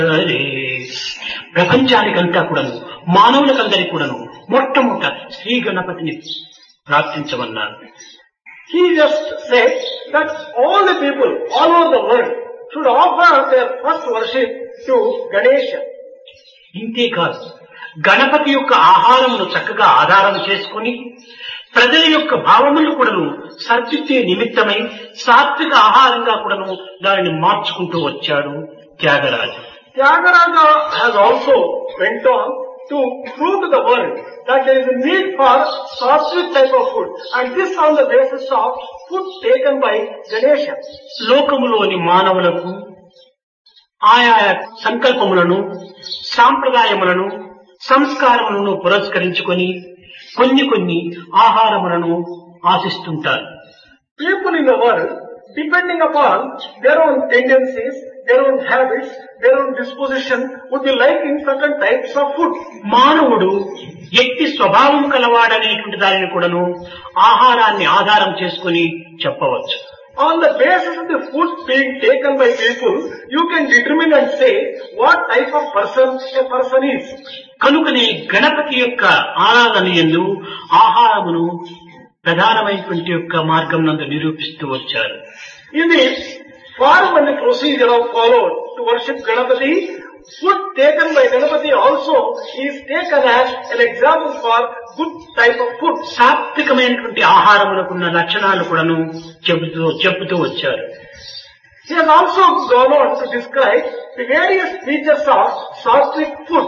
ప్రపంచానికంతా కూడాను మానవులకందరికీ కూడాను మొట్టమొదట శ్రీ గణపతిని ప్రార్థించమన్నారు. He just said that all the people all over the world should offer their first worship to Ganesha. ఇంతేకాదు Ganapati యొక్క ఆహారమును చక్కగా ఆధారం చేసుకుని ప్రజల యొక్క భావములు కూడాను సర్దిద్దే నిమిత్తమై సాత్విక ఆహారంగా కూడాను దానిని మార్చుకుంటూ వచ్చాడు Tyagaraju. Tyagaraja has also went on to prove to the world that there is a need for sattvic type of food, and this on the basis of food taken by Ganesha. లోకములోని మానవులకు ఆయా సంకల్పములను సాంప్రదాయములను సంస్కారములను పురస్కరించుకొని కొన్ని ఆహారములను ఆశిస్తుంటారు. People in the world, depending upon their own tendencies, their own habits, their own disposition, would be liking certain types of food. మానవుడు ఎట్టి స్వభావం కలవాడనేటువంటి దానిని కూడాను ఆహారాన్ని ఆధారం చేసుకుని చెప్పవచ్చు. On the basis of the food being taken by people, you can determine and say what type of person a person is. కనుకనే గణపతి యొక్క ఆరాధన యందు ఆహారమును ప్రధానమైనటువంటి యొక్క మార్గం నందు నిరూపిస్తూ వచ్చారు. In the form and the procedure of followed to worship Ganapati, food taken by Ganapati also is taken as an example for good type of food. సాత్వికమైనటువంటి ఆహారములకున్న లక్షణాలు కూడాను చెబుతూ వచ్చారు. He has also gone on to describe the various features of sattvic food.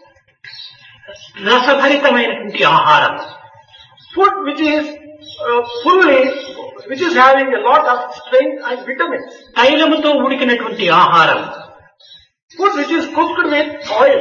రసభరితమైనటువంటి ఆహారం, food which is having a lot of strength and vitamins. తైలముతో ఉడికినటువంటి ఆహారం, food which is cooked with oil.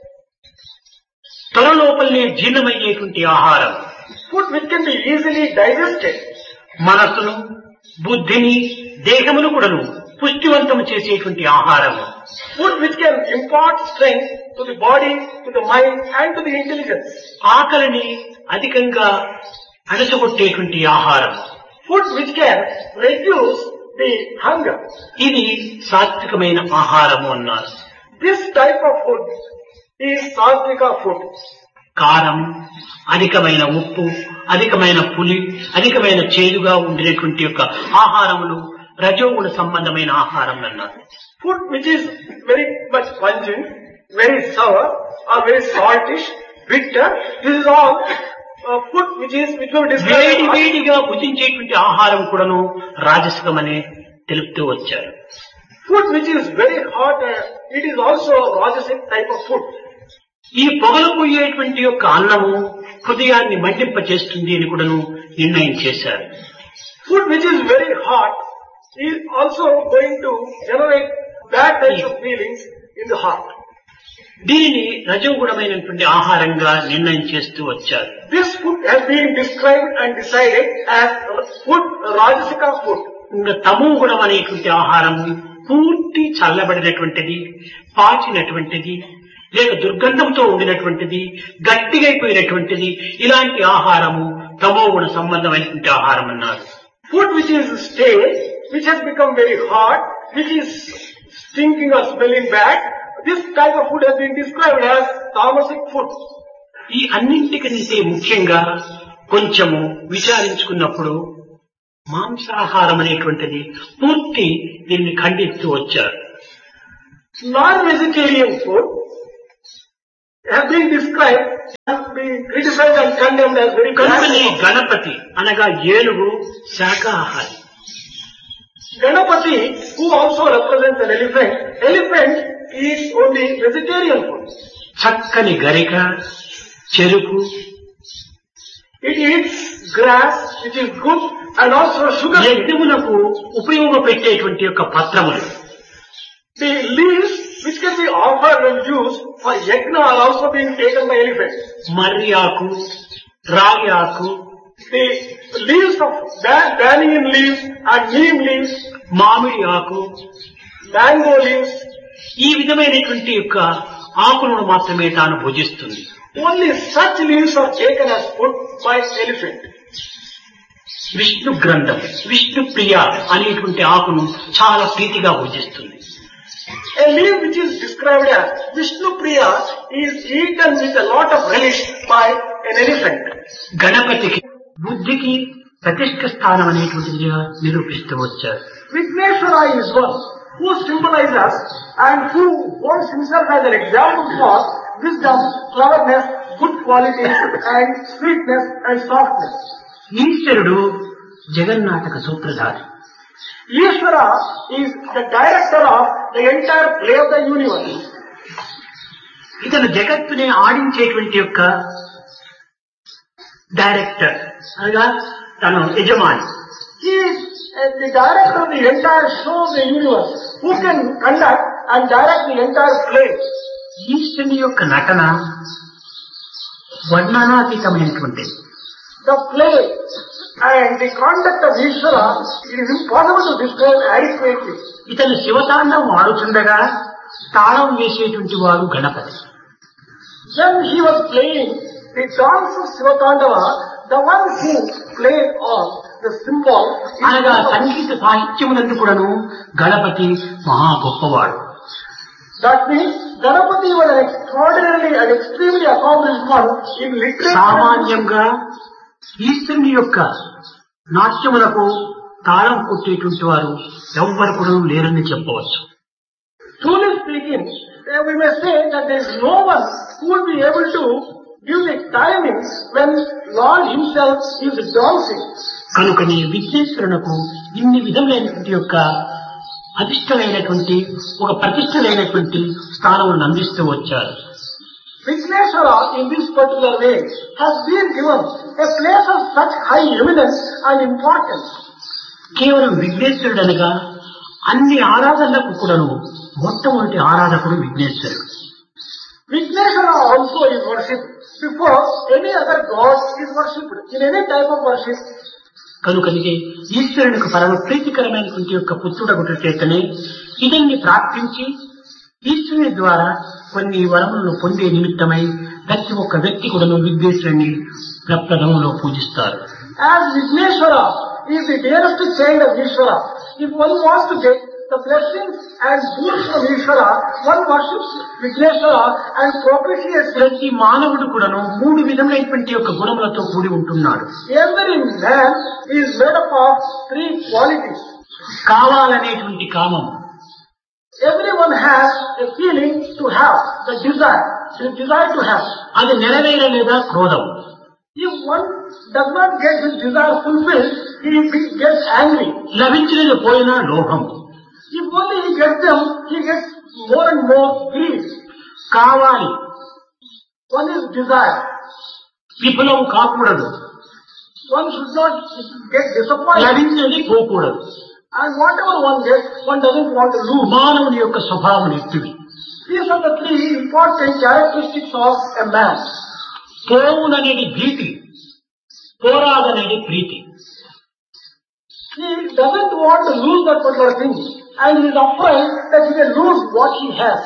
త్వర లోపలనే జీర్ణమయ్యేటువంటి ఆహారం, food which can be easily digested. మనసును బుద్ధిని దేహమును కూడాను పుష్టివంతము చేసేటువంటి ఆహారం, food which can impart strength to the body, to the mind and to the intelligence. ఆకలిని అధికంగా అణచగొట్టేటువంటి ఆహారం, food which can reduce the hunger. ఇది సాత్వికమైన ఆహారము అన్నారు. This type of food is satvika food. కారం, అధికమైన ఉప్పు, అధికమైన పులి, అధికమైన చేదుగా ఉండేటువంటి యొక్క ఆహారములు రజోగుణ సంబంధమైన ఆహారం అన్నారు. Food which is very much pungent, very sour or very saltish, bitter, this is all food which will describe. వేడిగా భుజించేటువంటి ఆహారం కూడాను రాజసికమని తెలుపుతూ వచ్చారు. Food which is very hot, it is also rajasic type of food. ఈ పొగలు పోయేటువంటి యొక్క అన్నము హృదయాన్ని మండింప చేస్తుంది అని కూడాను నిర్ణయం చేశారు. Food which is very hot is also going to generate bad types of feelings in the heart. దీనిని రజోగుణమైనటువంటి ఆహారంగా నిర్ణయం చేస్తూ వచ్చారు. This food has been described and decided as food, rajasika food. ఇంకా తమో గుణం అనేటువంటి ఆహారము పూర్తి చల్లబడినటువంటిది, పాచినటువంటిది, లేక దుర్గంధంతో ఉండినటువంటిది, గట్టిగా అయిపోయినటువంటిది, ఇలాంటి ఆహారము తమో గుణ సంబంధమైనటువంటి ఆహారం అన్నారు. Food which is stale, which has become very hot, which is stinking or smelling bad, this type of food has been described as tamasic food. ఈ అన్నింటికంటే ముఖ్యంగా కొంచెము విచారించుకున్నప్పుడు మాంసాహారం అనేటువంటిది పూర్తి దీన్ని ఖండిస్తూ వచ్చారు. Non-vegetarian food has been described as being criticized and condemned as very కనుకనే గణపతి అనగా ఏనుగు శాకాహారి. Ganapati, who also represents an elephant, elephant eats only vegetarian food. చక్కని గరిక, చెరుకు, it eats grass which is good and also sugar. యజ్ఞములకు ఉపయోగపెట్టేటువంటి యొక్క పత్రములు, the leaves which can be offered and used for yajna are also being taken by elephants. మర్రి ఆకు, రాగి ఆకు, the leaves of banyan leaves and neem leaves, మామిడి ఆకు, mango leaves, ఈ విధమైనటువంటి యొక్క ఆకులను మాత్రమే తాను భుజిస్తుంది. only such leaves are taken as food by elephant. Vishnu గ్రంథం, విష్ణు ప్రియ అనేటువంటి ఆకును చాలా ప్రీతిగా భుజిస్తుంది. A leaf which is described as Vishnu Priya is eaten with a lot of relish by an elephant. గణపతికి బుద్ధికి ప్రతిష్ఠ స్థానం అనేటువంటిదిగా నిరూపిస్తూ వచ్చారు. Vigneshwara is one who symbolizes and who holds himself as an example for wisdom, cleverness, good qualities and sweetness and softness. ఈశ్వరుడు జగన్నాటక సూత్రధారి. Ishvara is the director of the entire play of the universe. ఇతను జగత్తుని ఆడించేటువంటి యొక్క director అనగా తను యజమాని. He is the director of the entire show of the universe who can conduct and direct the entire play. ఈశ్వరుని యొక్క నటన వర్ణనాతీతమైనటువంటిది. The play and the conduct of Ishvara, it is impossible to describe adequately. ఇతను శివతాండవం ఆడుతుండగా తాళం వేసేటువంటి వారు Ganapati. When he was playing the dance of Sivatandava, the one who played on the cymbal అనగా సంగీత సాహిత్యమునందు కూడాను గణపతి మహా గొప్పవాడు. That means Ganapati was an extraordinarily and extremely accomplished one in literature. సామాన్యంగా ఈశ్వరుని యొక్క నాట్యములకు తాళం కొట్టేటువంటి వారు ఎవ్వరు కూడా లేరని చెప్పవచ్చు. Truly speaking, we may say that there is no one who will be able to give the timing when Lord himself is dancing. కనుకనే విఘ్నేశ్వరునకు ఇన్ని విధములైనటువంటి యొక్క అధిష్టమైనటువంటి ఒక ప్రతిష్టలైనటువంటి స్థానములను అందిస్తూ వచ్చారు. Vigneshwara in this particular way has been given a place of such high eminence and importance. కేవలం విఘ్నేశ్వరుడు అనగా అన్ని ఆరాధనలకు కూడాను మొట్టమొదటి ఆరాధకుడు విఘ్నేశ్వరుడు. Vigneshwara also is worshipped before any other god is worshipped in any type of worship. కనుకనికే ఈశ్వరునికి పరమ ప్రీతికరమైనటువంటి యొక్క పుత్రుడగుట చేతనే ఇతన్ని ప్రార్థించి ఈశ్వరుని ద్వారా కొన్ని వరములను పొందే నిమిత్తమై ప్రతి ఒక్క వ్యక్తి కూడాను విఘ్నేశ్వరుని ప్రప్రథమంలో పూజిస్తారు. As Vigneshwara is the dearest child of Ishvara, if one wants to get the blessings and boons from Ishvara, one worships Vigneshwara and propitiates him. ప్రతి మానవుడు కూడాను మూడు విధములైనటువంటి యొక్క గుణములతో కూడి ఉంటున్నాడు. Every man is made up of three qualities. కావాలనేటువంటి కామం, Everyone has a feeling to have, the desire to have. అది నెరవేరలేదా క్రోధం. If one does not get his desire fulfilled, he gets angry. లభించినది పోయినా లోభం. If only he gets them, he gets more and more greed. కావాలి, One is desire. విఫలం కాకూడదు. One should not get disappointed. లభించినది పోకూడదు. And whatever one gets, one doesn't want to lose. మానవుని యొక్క స్వభావం ఎత్తివి. These are the three important characteristics of a man. పోవుననేది భీతి, పోరాదనేది ప్రీతి. He doesn't want to lose that particular thing, and he is afraid that he will lose what he has.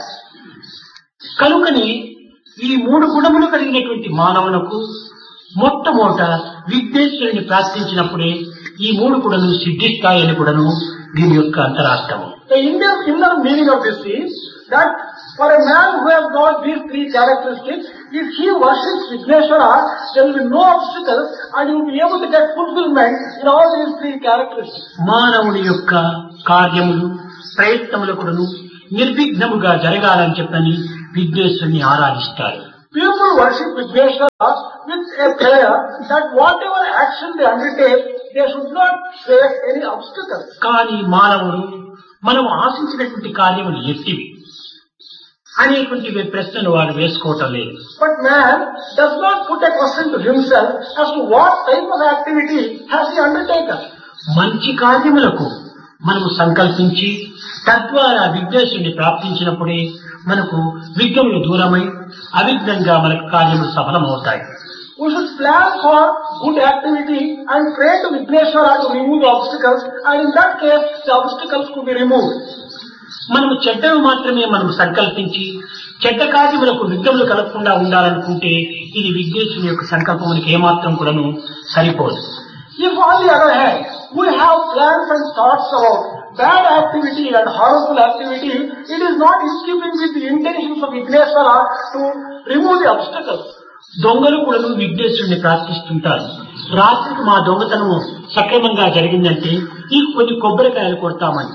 కనుకని ఈ మూడు గుణములు కలిగినటువంటి మానవులకు మొట్టమొదట విఘ్నేశ్వరుని ప్రార్థించినప్పుడే ఈ మూడు కూడాను సిద్ధిస్తాయని కూడాను దీని యొక్క అంతరార్థము. The inner meaning of this is that for a man who has got these three characteristics, if he worships Vigneshwara, there will be no obstacles and he will be able to get fulfillment in all these three characteristics. మానవుని యొక్క కార్యములు ప్రయత్నములు కూడాను నిర్విఘ్నముగా జరగాలని చెప్పని విఘ్నేశ్వరుని ఆరాధిస్తారు. People worship Vigneshwara with a prayer that whatever action they undertake, they should not face any obstacles. కానీ మానవుడు మనం ఆశించినటువంటి కార్యములు ఎట్టివి అనేటువంటి ప్రశ్నలు వాడు వేసుకోవటం లేదు. But man does not put a question to himself as to what type of activity has he undertaken. మంచి కార్యములకు మనము సంకల్పించి తద్వారా విఘ్నేశ్వరుని ప్రాప్తించినప్పుడే మనకు విఘ్నములు దూరమై అవిఘ్నంగా మనకు కార్యములు సఫలమవుతాయి. We should plan for good activity and pray to Vigneshwara to remove the obstacles, and in that case the obstacles could be removed. మనము చెడ్డవి మాత్రమే మనం సంకల్పించి చెడ్డ కార్యములకు విఘ్నములు కలగకుండా ఉండాలనుకుంటే ఇది విఘ్నేశ్వరుని యొక్క సంకల్పమునికి ఏమాత్రం కూడాను సరిపోదు. If on the other hand we have plans and thoughts about bad activity and harmful activity, it is not in keeping with the intentions of Vigneshwara to remove the obstacles. దొంగలు కూడా విఘ్నేశ్వరుని ప్రార్థిస్తుంటారు. రాత్రికి మా దొంగతనం సక్రమంగా జరిగిందంటే ఈ కొన్ని కొబ్బరికాయలు కొడతామని.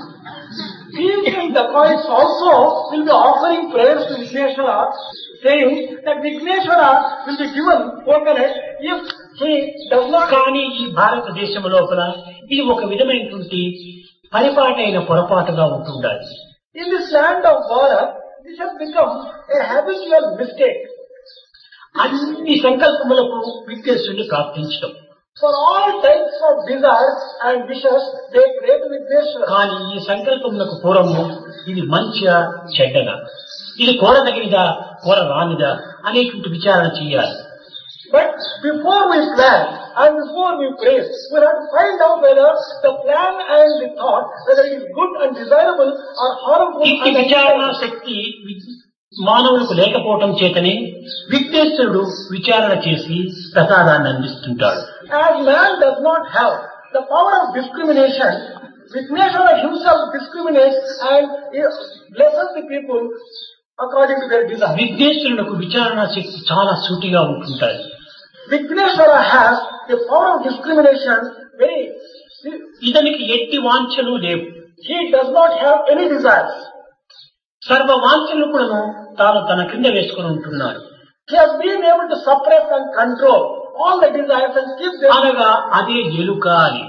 These dacoits also will be offering prayers to Vigneshwara, saying that Vigneshwara will be given coconut if he does not. కానీ ఈ భారతదేశం లోపల ఇది ఒక విధమైనటువంటి పరిపాటైన పొరపాటుగా ఉంటుండాలి. In this land of Bharat, this has become a habitual mistake. అన్ని సంకల్పములకు విఘ్నేశ్వరుని ప్రార్థించడం. For all types of desires and wishes, they pray to Vigneshwara. కానీ ఈ సంకల్పములకు పూర్వము ఇది మంచిగా చెడ్డగా, ఇది కోరదగినదా కోరరానిదా అనేటువంటి విచారణ చేయాలి. But before we plan and before we pray, we have to find out whether the plan and the thought, whether it is good and desirable or harmful. ఇట్టి విచారణ శక్తి మానవులకు లేకపోవటం చేతనే విఘ్నేశ్వరుడు విచారణ చేసి ప్రసాదాన్ని అందిస్తుంటాడు. As man does not have the power of discrimination, Vigneshwara himself discriminates and blesses the people according to their desire. విఘ్నేశ్వరులకు విచారణ శక్తి చాలా సూటిగా ఉంటుంటాయి. Vigneshwara has the power of discrimination very. ఇతనికి ఎట్టి వాంఛలు లేవు. He does not have any desires. సర్వ వాంఛలు కూడా తాను తన క్రింద వేసుకుని ఉంటున్నాడు. He has been able to suppress and control all the desires and keep them. అనగా అదే ఎలుక అని.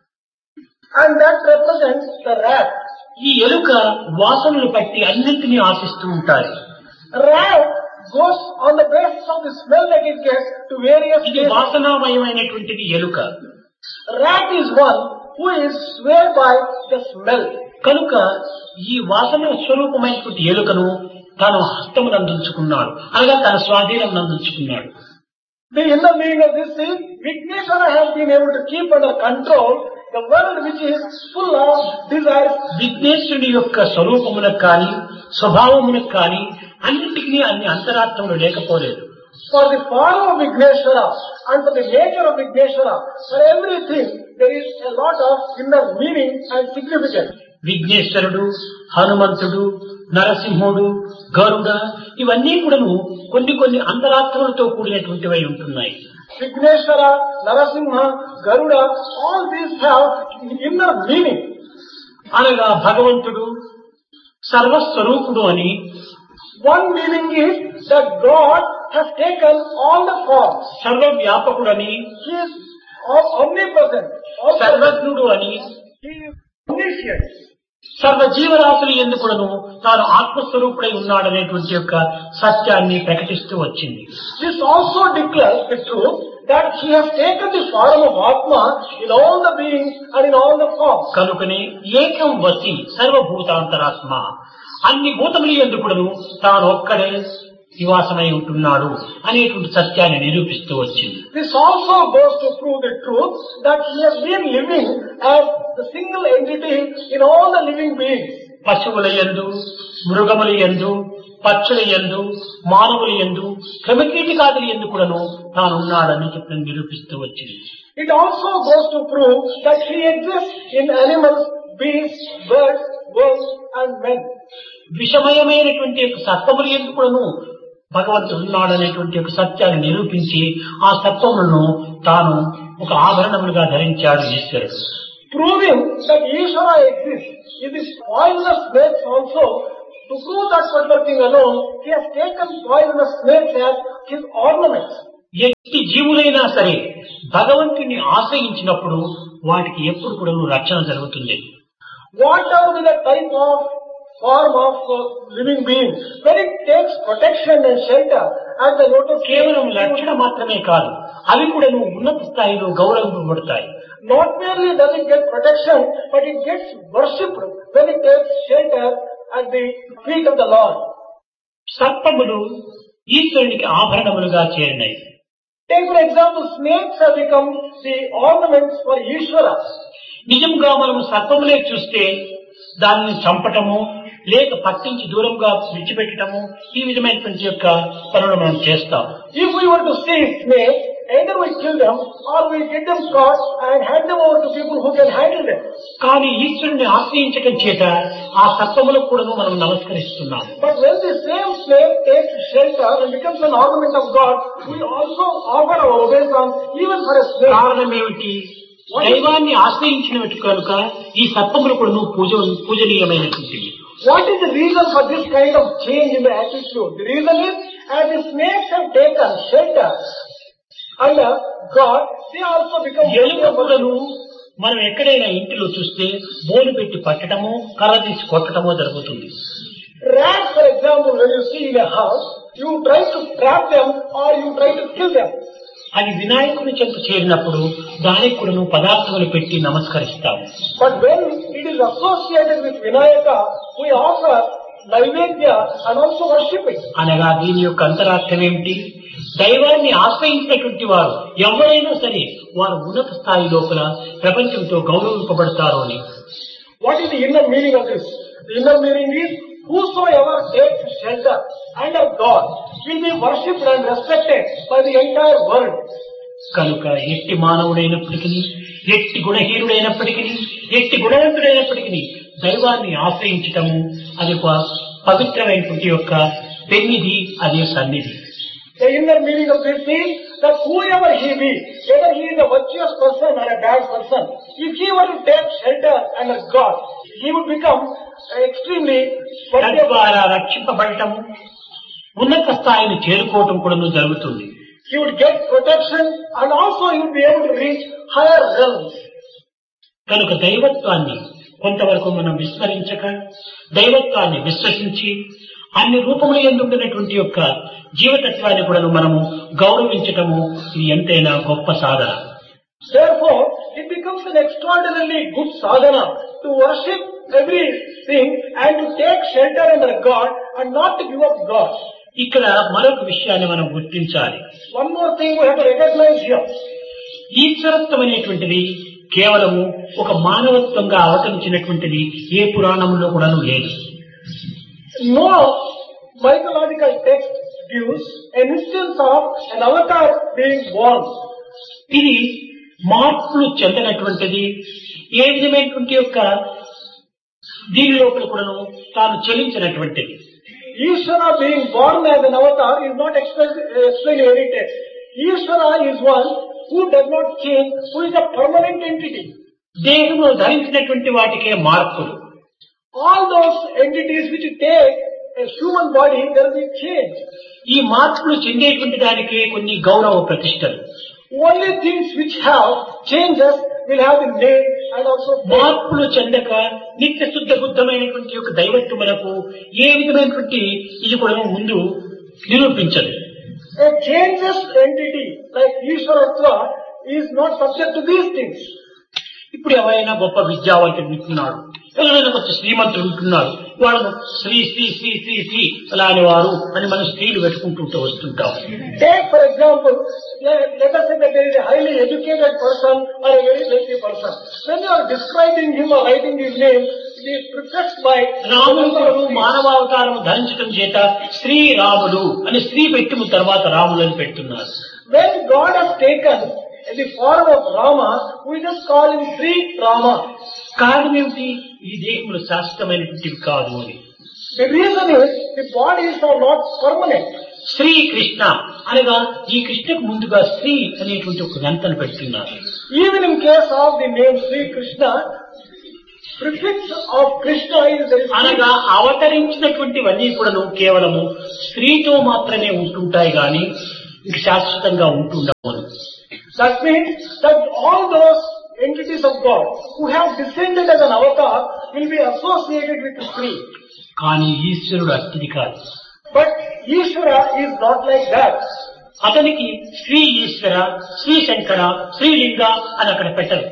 And that represents the rat. ఈ ఎలుక వాసనలు బట్టి అన్నింటినీ ఆశిస్తూ ఉంటాయి. Rat goes on the basis of the smell that it gets to various. ఇది వాసనామయమైనటువంటిది ఎలుక. Rat is one who is swayed by the smell. కనుక ఈ వాసన స్వరూపమైనటువంటి ఎలుకను తాను హస్తమునందుకున్నాడు, అనగా తన స్వాధీనం నందుకున్నాడు. The inner meaning of this is Vigneshwara has been able to keep under control the world which is full of desires. విఘ్నేశ్వరుని యొక్క స్వరూపములకు కానీ స్వభావములకు కానీ అన్నింటికీ అన్ని అంతరార్థములు లేకపోలేదు. For the form of Vigneshwara and for the nature of Vigneshwara, for everything there is a lot of inner meaning and significance. విఘ్నేశ్వరుడు, హనుమంతుడు, నరసింహుడు, గరుడ ఇవన్నీ కూడాను కొన్ని అంతరార్థములతో కూడినటువంటివై ఉంటున్నాయి. Vigneshwara, Narasimha, Garuda, all these have inner meaning. అనగా భగవంతుడు సర్వస్వరూపుడు అని. One meaning is that God has taken all the forms. సర్వవ్యాపకుడని, He is omnipresent, సర్వజ్ఞుడు అని, He is omniscient. సర్వ జీవరాశులు ఎందుకును తాను ఆత్మస్వరూపుడై ఉన్నాడనేటువంటి యొక్క సత్యాన్ని ప్రకటిస్తూ వచ్చింది. This also declares the truth that He has taken the form of Atma in all the beings and in all the forms. కనుకనే ఏకం వసి సర్వభూతాంతరాత్మ, అన్ని భూతములు ఎందుకును తాను ఒక్కడే నివాసమై ఉంటున్నాడు అనేటువంటి సత్యాన్ని నిరూపిస్తూ వచ్చింది. This also goes to prove the truth that He has been living as the single entity in all the living beings. పశువుల యందు, మృగముల యందు, పక్షుల యందు, మానవుల యందు, క్రిమికీటకాదుల యందు కూడాను తానున్నాడని చెప్పి నిరూపిస్తూ వచ్చింది. It also goes to prove that He exists in animals, beasts, birds, worms and men. విషమయమైనటువంటి సత్వముల యందు కూడాను భగవంతుడు ఉన్నాడనేటువంటి ఒక సత్యాన్ని నిరూపించి ఆ సత్వములను తాను ఒక ఆభరణములుగా ధరించాడు ఈశ్వరుడు. Proving that Ishvara exists in this poisonous snakes also, to prove that particular thing alone, He has taken poisonous snakes as His ornaments. ఎట్టి జీవులైనా సరే భగవంతుని ఆశ్రయించినప్పుడు వాటికి ఎప్పుడు కూడా రక్షణ జరుగుతుంది. Whatever be the type of form of living being, when it takes protection and shelter at the lotus, కేవలం రక్షణ మాత్రమే కాదు, అవి కూడా ఉన్నత స్థాయిలో గౌరవింపబడతాయి. Not merely does it get protection, but it gets worshipped when it takes shelter at the feet of the Lord. సర్పములు ఈశ్వరునికి ఆభరణములుగా చేరినాయి. Take for example, snakes have become the ornaments for Ishvara. నిజంగా మనం సర్పములే చూస్తే దానిని చంపటము లేక పట్టించి దూరంగా విడిచిపెట్టడము ఈ విధమైనటువంటి యొక్క పనులు మనం చేస్తాం. If we were to see snake, either we kill them or we get them caught and hand them over to people who can handle them. కానీ ఈశ్వరుని ఆశ్రయించడం చేత ఆ సర్పములకు కూడా మనం నమస్కరిస్తున్నాం. But when the same snake takes shelter and becomes an ornament of God, we also offer our obeisance even for a snake. కారణం ఏమిటి? దైవాన్ని ఆశ్రయించినట్టు కనుక ఈ సర్పములు కూడా పూజనీయమైనటువంటివి. What is the reason for this kind of change in the attitude? The reason is, as the snakes have taken shelter under God, they also become ఎలుకలను మనం ఎక్కడైనా ఇంటిలో చూస్తే బోలు పెట్టి పట్టడము, కర్ర తీసి కొట్టడమో జరుగుతుంది. Rats, for example, when you see in a house, you try to trap them or you try to kill them. అది వినాయకుని చెంత చేరినప్పుడు దానికి కూడా పదార్థములు పెట్టి నమస్కరిస్తాము. But when it is associated with Vinayaka, we offer Naivedya and also worship it. అనగా దీని యొక్క అంతరార్థం ఏమిటి? దైవాన్ని ఆశ్రయించినటువంటి వారు ఎవరైనా సరే వారు ఉన్నత స్థాయి లోపల ప్రపంచంతో గౌరవింపబడతారు అని. What is the inner meaning of this? The inner meaning is, whosoever takes shelter under God will be worshipped and respected by the entire world. కనుక ఎట్టి మానవుడైనప్పటికీ, ఎట్టి గుణహీనుడైనప్పటికీ, ఎట్టి గుణవంతుడైనప్పటికీ దైవాన్ని ఆశ్రయించటము అది ఒక పవిత్రమైనటువంటి యొక్క పెన్నిధి, అదే సన్నిధి. The inner meaning of this is that whoever he be, whether he is a virtuous person or a bad person, if he were to take shelter under God, he would become extremely తద్వారా రక్షింపబడటము, ఉన్నత స్థాయిని చేరుకోవటం కూడా జరుగుతుంది. He would get protection and also he would be able to reach higher realms. కనుక దైవత్వాన్ని కొంతవరకు మనం విస్మరించక, దైవత్వాన్ని విశ్వసించి అన్ని రూపములు ఎందుకున్నటువంటి యొక్క జీవతత్వాన్ని కూడా మనము గౌరవించటము ఇది ఎంతైనా గొప్ప సాధన. Therefore, it becomes an extraordinarily good sadhana to worship everything and to take shelter under God and not to give up God. ఇక్కడ మరొక విషయాన్ని మనం గుర్తించాలి. One more thing we have to recognize here. ఈశ్వరత్వం అనేటువంటిది కేవలము ఒక మానవత్వంగా అవతరించినటువంటిది ఏ పురాణంలో కూడా లేదు. No mythological text gives an instance of an avatar being born. ఇది మార్పులు చెందినటువంటిది. ఏ విధమైనటువంటి యొక్క దీని లోపల కూడాను తాను చెల్లించినటువంటిది. Ishvara being born as an avatar is not explained in any text. Ishvara is one who does not change, who is a permanent entity. దేహంలో ధరించినటువంటి వాటికే మార్పులు. All those entities which take a human body, there will be change. ఈ మార్పులు చెందేటువంటి దానికి కొన్ని గౌరవ ప్రతిష్టలు. Only things which have changes will have the name and also మార్పులు చెందక నిత్య శుద్ధ బుద్ధమైనటువంటి యొక్క దైవత్వములకు ఏ విధమైనటువంటి ఇది కూడా ముందు నిరూపించదు. A changeless entity like Ishwaratva is not subject to these things. ఇప్పుడు ఎవరైనా గొప్ప విద్యావంతుడు ఉంటున్నాడు, ఎవరైనా కొంచెం శ్రీమంతుడు ఉంటున్నాడు, వాళ్ళు శ్రీ శ్రీ శ్రీ శ్రీ శ్రీ అలాని వారు అని మనం స్త్రీలు పెట్టుకుంటూ వస్తుంటాం. Take for example, let us say that there is a highly educated person or a very wealthy person. When you are describing him or writing his name, it is prefixed by రాముడు మానవావతారం ధరించడం చేత శ్రీరాముడు అని స్త్రీ పెట్టుము తర్వాత రాముడు అని పెడుతున్నారు. When God has taken the form of Rama, we just call him Sri Rama. కారణం ఏమిటి? ఈ దేహములు శాశ్వతమైనటువంటివి కాదు అని. The reason is the bodies are not permanent. Shri Krishna అనగా ఈ కృష్ణకు ముందుగా శ్రీ అనేటువంటి ఒక గంటను పెడుతున్నారు. Even in case of the name Sri Krishna, prefix of Krishna is there. అనగా అవతరించినటువంటివన్నీ కూడాను కేవలము స్త్రీతో మాత్రమే ఉంటుంటాయి గాని ఇంక శాశ్వతంగా ఉంటుండవు. That means that all those entities of God who have descended as an avatar will be associated with the Sri. కానీ ఈశ్వరుడు అట్టిది కాదు. But Ishvara is not like that. అతనికి శ్రీ ఈశ్వర, శ్రీ శంకర, శ్రీలింగ అని అక్కడ పెట్టరు.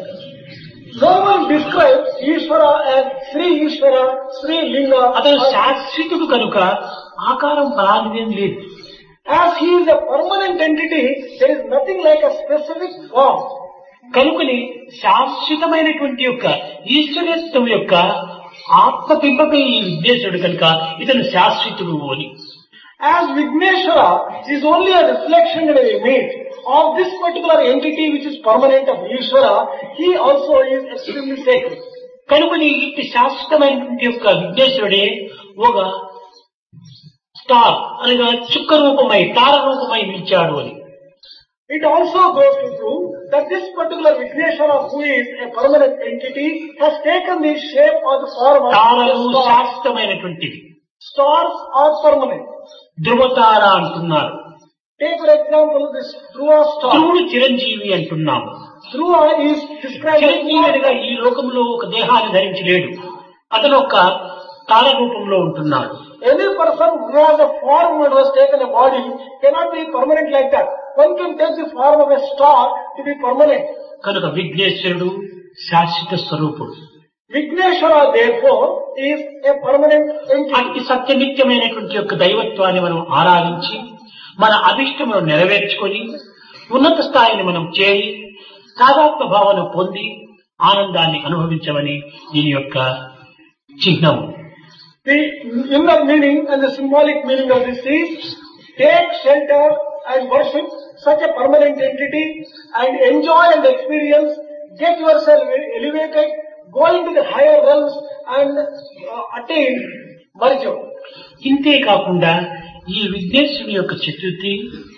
No one describes Ishvara as Sri Ishvara, Sri Linga. అతను శాశ్వతుడు కనుక ఆకారం పరానిదేం లేదు. As he is a permanent entity, there is nothing like a specific form. కనుకని శాశ్వతమైనటువంటి యొక్క ఈశ్వరత్వం యొక్క ఆత్మబింబమే ఈ విఘ్నేశ్వరుడు కనుక ఇతను శాశ్వతుడు అని. As Vigneshwara is only a reflection and an image of this particular entity which is permanent of Ishvara, he also is extremely sacred. కనుకని ఇట్టి శాశ్వతమైనటువంటి యొక్క విఘ్నేశ్వరుడే ఒక స్టార్ అనగా చుక్క రూపమై తార రూపమై నిలిచాడు అని. It also goes to prove that this particular Vigneshwara, who is a permanent entity, has taken the shape or the form of తారలు a star. శాశ్వతమైనటువంటివి. Stars are permanent. ధ్రువతార అంటున్నారు. Take for example this Dhruva star. ధ్రువుడు చిరంజీవి అంటున్నాము. Dhruva is described as చిరంజీవిగా ఈ లోకంలో ఒక దేహాన్ని ధరించి లేడు. అతను ఒక తార రూపంలో ఉంటున్నాడు. any person who has a form and has taken a body cannot be permanent like that. One can take the form of a star to be permanent. కనుక విఘ్నేశ్వరుడు శాశ్వత స్వరూపుడు. Vigneshwara therefore is a permanent entity. అతి సత్యనిత్యమైనటువంటి యొక్క దైవత్వాన్ని మనం ఆరాధించి మన అభిష్టములను నెరవేర్చుకొని ఉన్నత స్థాయిని మనం చేరి తాదాత్మ భావన పొంది ఆనందాన్ని అనుభవించమని దీని యొక్క చిహ్నము. The inner meaning and the symbolic meaning of this is take shelter and worship such a permanent entity and enjoy and experience, get yourself elevated, go into the higher realms and attain Marjo. ఇంతే కాకుండా ఈ విఘ్నేశ్వరుని యొక్క చతుర్థి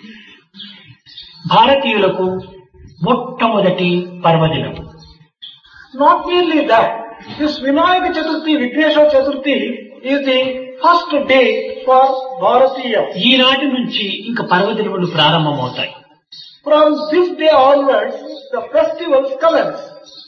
భారతీయులకు మొట్టమొదటి పర్వదినం. Not merely that, this Vinayaka Chaturthi, Vigneshwara Chaturthi is the first day for Bharatiya. ఈనాటి నుంచి ఇంకా పర్వదినములు ప్రారంభమవుతాయి. From this day onwards, the festivals commence.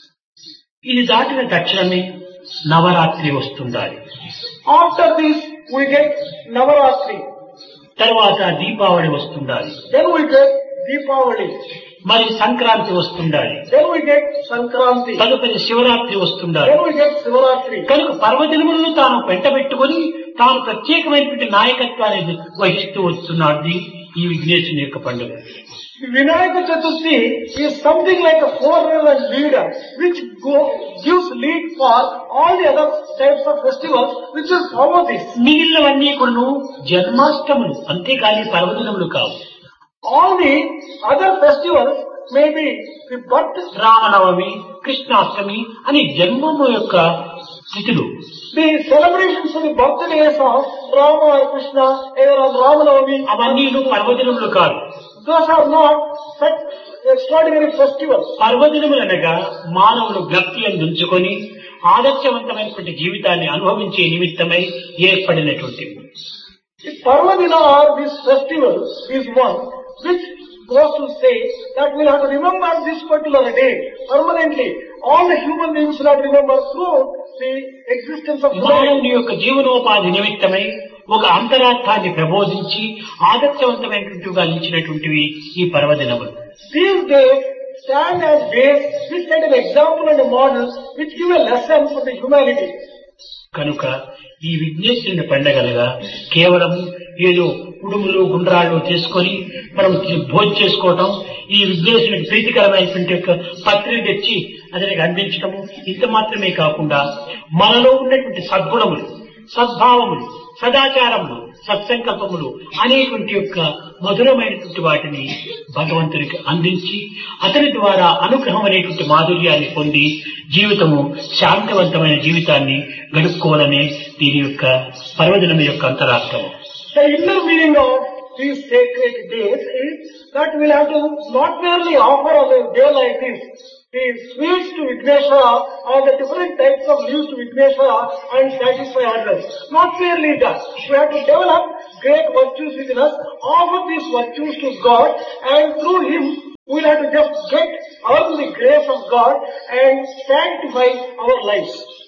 ఇది దాటిన తక్షణమే Navratri వస్తుండాలి. After this, we get Navaratri. తర్వాత Deepavali వస్తుండాలి. Then we get Deepavali. మరి Sankranti వస్తుండాలి. Then we get Sankranti. తదుపరి Shivaratri వస్తుండాలి. Then we get Sivaratri. కనుక పర్వదినములను తాను వెంటబెట్టుకొని తాను ప్రత్యేకమైనటువంటి నాయకత్వాన్ని వహిస్తూ వస్తున్నాడు ఈ విఘ్నేశ్వరుని యొక్క పండుగ. Vinayaka Chaturthi is something like a forerunner and leader which gives lead for all the other types of festivals which will follow this. మిగిలినవన్నీ కూడా జన్మాష్టములు అంతేకాని పర్వదినములు కావు. All the other festivals may be the birth. Ramanavami, Krishnashtami అని జన్మము యొక్క తిథులు. The celebrations of the birthdays of Rama or Krishna, either on Ramanavami, అవన్నీ పర్వదినములు కాదు. those are not such extraordinary festivals. పర్వదినములు అనగా మానవులు భక్తి అందుకొని ఆదర్శవంతమైనటువంటి జీవితాన్ని అనుభవించే నిమిత్తమై ఏర్పడినటువంటివి. The Parvadina or this festival is one which goes to say that we'll have to remember this particular day permanently. All the human beings will have to remember through the existence of life. మానవుని యొక్క జీవనోపాధి నిమిత్తమై ఒక అంతరార్థాన్ని ప్రబోధించి ఆదర్శవంతమైనటువంటివిగా నిలిచినటువంటివి ఈ పర్వదినములు. These days stand as days which set an example and a model which give a lesson for the humanity. కనుక ఈ విఘ్నేశ్వరుని పండగలుగా కేవలం ఏదో కుడుములు గుండ్రాళ్ళు తీసుకొని మనం భోజనం చేసుకోవటం, ఈ విఘ్నేశ్వరునికి ప్రీతికరమైనటువంటి యొక్క పత్రిక తెచ్చి అతనికి అందించటము ఇంత మాత్రమే కాకుండా మనలో ఉన్నటువంటి సద్గుణములు, సద్భావములు, సదాచారములు, సత్సంకల్పములు అనేటువంటి యొక్క మధురమైనటువంటి వాటిని భగవంతునికి అందించి అతని ద్వారా అనుగ్రహం అనేటువంటి మాధుర్యాన్ని పొంది జీవితము శాంతవంతమైన జీవితాన్ని గడుపుకోవాలనే దీని యొక్క పర్వదినం యొక్క అంతరార్థము. The inner meaning of these sacred days is that we'll have to not merely offer on a day like this the sweets to Vigneshwara or the different types of leaves to Vigneshwara and satisfy others. Not merely that. We have to develop great virtues within us, offer these virtues to God, and through Him we'll have to just earn the grace of God and sanctify our lives.